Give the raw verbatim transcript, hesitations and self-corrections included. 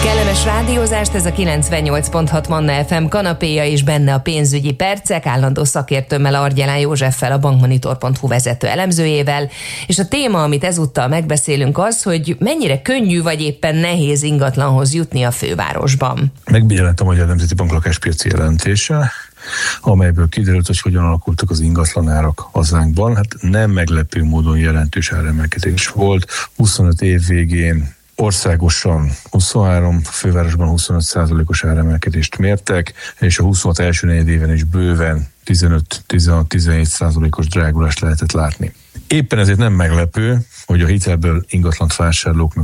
Kellemes rádiózást, ez a kilencvennyolc pont hat Manna ef em kanapéja, és benne a pénzügyi percek, állandó szakértőmmel, Argyelán Józseffel, a bankmonitor pont hu vezető elemzőjével, és a téma, amit ezúttal megbeszélünk, az, hogy mennyire könnyű vagy éppen nehéz ingatlanhoz jutni a fővárosban. Megjelent a Magyar Nemzeti Bank lakáspiaci jelentése, amelyből kiderült, hogy hogyan alakultak az ingatlanárak hazánkban. Hát nem meglepő módon jelentős áremelkedés volt. huszonöt év végén országosan huszonhárom, fővárosban huszonöt százalékos áremelkedést mértek, és a huszonhat első negyedében is bőven tizenöt-tizenhat-tizenhét százalékos drágulást lehetett látni. Éppen ezért nem meglepő, hogy a hitelből ingatlant vásárlóknak